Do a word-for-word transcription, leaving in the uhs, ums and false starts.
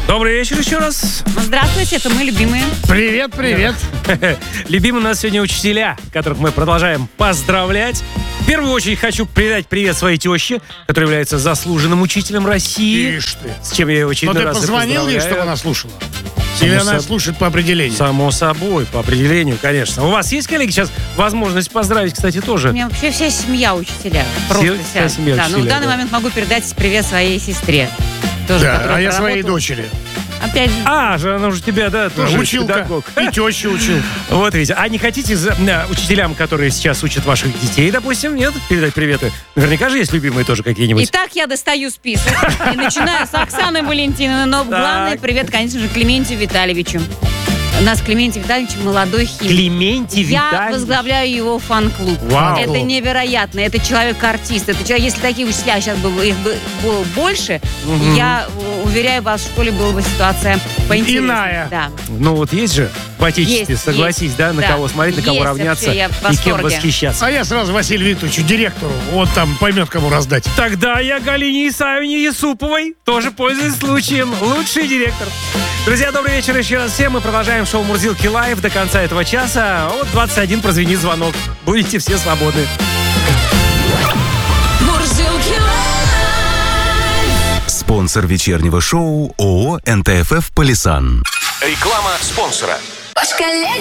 Добрый вечер еще раз. Здравствуйте, это мы, любимые. Привет, привет. Любимые у нас сегодня учителя, которых мы продолжаем поздравлять. В первую очередь хочу передать привет своей теще, которая является заслуженным учителем России. Ишь ты. С чем я ее в Но очередной ты раз и позвонил ей, поздравляю. чтобы она слушала? Само Или она соб- слушает по определению? Само собой, по определению, конечно. У вас есть, коллеги, сейчас возможность поздравить, кстати, У тоже? меня вообще вся семья учителя. Просто вся семья Да, но в учителя, данный да. момент могу передать привет своей сестре. Тоже, Да, которая а я своей поработала. дочери. Опять же, А, же она уже тебя, да, тоже Училка. педагог. И теща учил. Вот видите. А не хотите за- да, учителям, которые сейчас учат ваших детей, допустим, нет, передать приветы? Наверняка же есть любимые тоже какие-нибудь. итак, я достаю список. И начинаю с Оксаны Валентиновны. Но главный привет, конечно же, Клементию Витальевичу. У нас Клементий Витальевич молодой химик. Клементий Я Витальевич. возглавляю его фан-клуб. Вау. Это невероятно. Это человек-артист. Это человек, если такие учителя сейчас бы их бы было больше, Мгм. я э, уверяю вас, в школе была бы ситуация поинтереснее. Иная. Да. Ну вот есть же в отечестве, Есть, согласись, есть. да, на Да. кого смотреть, на кого Есть равняться вообще, я в и кем восторге. восхищаться. А я сразу Василию Викторовичу, директору, он там поймет, кому раздать. Тогда я Галине Исаевне Юсуповой тоже пользуюсь случаем. Лучший директор. Друзья, добрый вечер еще раз всем. Мы продолжаем шоу «Мурзилки лайв» до конца этого часа. Вот двадцать один прозвенит звонок. Будете все свободны. Мурзилки лайв. Спонсор вечернего шоу ООО «эн тэ эф эф Полисан». Реклама спонсора. По шкале